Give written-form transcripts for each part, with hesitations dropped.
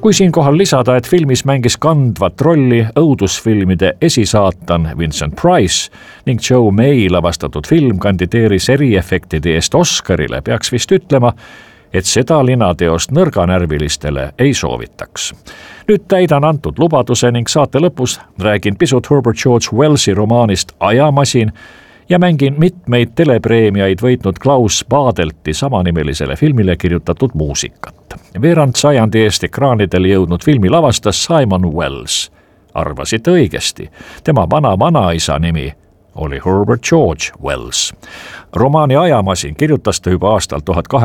Kui siinkohal lisada, et filmis mängis kandvat rolli õudusfilmide esisaatan Vincent Price ning Joe May lavastatud film kandideeris eriefektide eest Oscarile, peaks vist ütlema, et seda linateost nõrganärvilistele ei soovitaks. Nüüd täidan antud lubaduse ning saate lõpus räägin pisut Herbert George Wellsi romaanist Ajamasin ja mängin mitmeid telepreemiaid võitnud Klaus Badelti samanimelisele filmile kirjutatud muusikat. Veerand sajandi eest ekraanidele jõudnud filmi lavastas Simon Wells. Arvasite õigesti, tema vana-vanaisa nimi oli Herbert George Wells. Romaani Ajamasin kirjutas ta juba aastal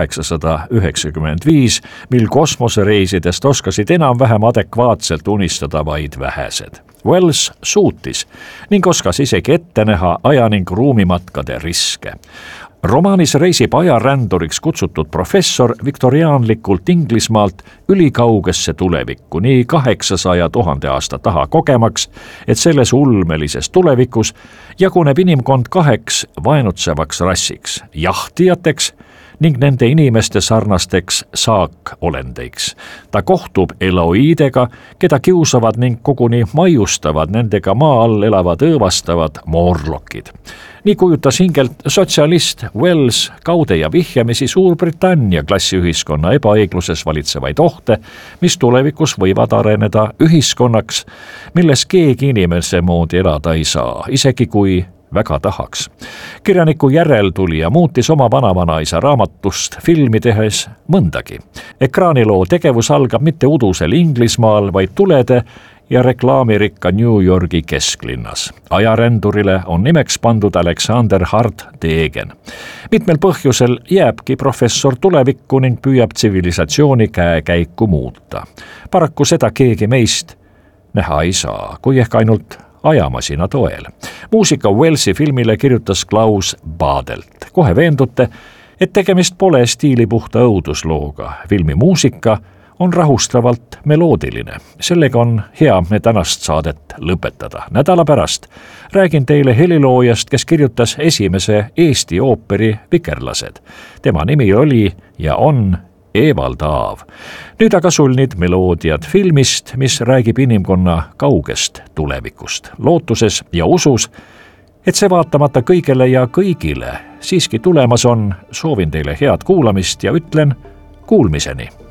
1895, mil kosmosereisidest oskasid enam-vähem adekvaatselt unistada vaid vähesed. Wells suutis ning oskas isegi ette näha aja- ning ruumimatkade riske. Romaanis reisib ajaränduriks kutsutud professor viktoriaanlikult Inglismaalt ülikaugesse tulevikku nii 800 000 aasta taha kogemaks, et selles ulmelises tulevikus jaguneb inimkond kaheks vaenutsevaks rassiks, jahtijateks ning nende inimeste sarnasteks saakolendiks. Ta kohtub Eloidega, keda kiusavad ning koguni maiustavad nendega maa all elavad õõvastavad moorlokid. Nii kujutas hingelt sotsialist Wells kaude ja vihjamisi Suurbritannia klassiühiskonna ebaõigluses valitsevaid ohte, mis tulevikus võivad areneda ühiskonnaks, milles keegi inimese moodi elada ei saa, isegi kui väga tahaks. Kirjaniku järeltulija muutis oma vanavanaisa raamatust filmi tehes mõndagi. Ekraaniloo tegevus algab mitte udusel Inglismaal, vaid tulede ja reklaamirikka New Yorgi kesklinnas. Ajarändurile on nimeks pandud Alexander Hart Degen. Mitmel põhjusel jääbki professor tulevikku ning püüab tsivilisatsiooni käekäiku muuta. Paraku seda keegi meist näha ei saa, kui ehk ainult Ajamasina toel. Muusika Wellsi filmile kirjutas Klaus Badelt. Kohe veendute, et tegemist pole stiilipuhta õuduslooga. Filmi muusika on rahustavalt meloodiline. Sellega on hea me tänast saadet lõpetada. Nädala pärast räägin teile heliloojast, kes kirjutas esimese Eesti ooperi Vikerlased. Tema nimi oli ja on Evald Aav. Nüüd aga sulnid meloodiad filmist, mis räägib inimkonna kaugest tulevikust. Lootuses ja usus, et see vaatamata kõigele ja kõigile siiski tulemas on, soovin teile head kuulamist ja ütlen kuulmiseni.